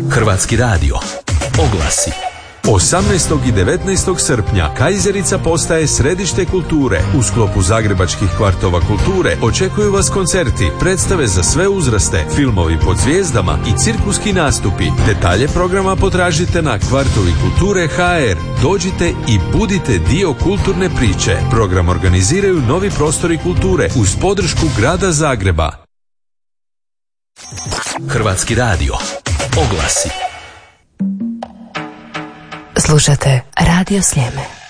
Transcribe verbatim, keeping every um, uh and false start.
Hrvatski radio. Oglasi. osamnaestog i devetnaestog srpnja Kajzerica postaje središte kulture. U sklopu zagrebačkih kvartova kulture očekuju vas koncerti, predstave za sve uzraste, filmovi pod zvijezdama i cirkuski nastupi. Detalje programa potražite na kvartovi kulture ha er. Dođite i budite dio kulturne priče. Program organiziraju Novi prostori kulture uz podršku grada Zagreba. Hrvatski radio. Oglasi. Slušate Radio Sljeme.